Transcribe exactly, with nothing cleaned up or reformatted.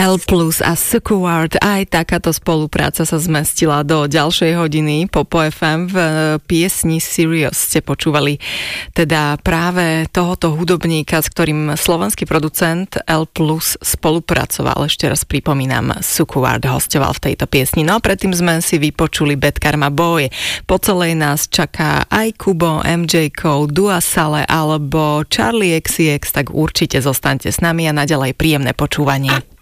L plus a Sukuard, aj takáto spolupráca sa zmestila do ďalšej hodiny Popo ef em. V piesni Serious ste počúvali teda práve tohoto hudobníka, s ktorým slovenský producent L plus spolupracoval. Ešte raz pripomínam, Sukuard hostoval v tejto piesni. No a predtým sme si vypočuli Bad Karma Boy. Po celej nás čaká aj Kubo, em džej Ko, Dua Sale alebo Charlie iks iks, tak určite zostaňte s nami a naďalej príjemné počúvanie.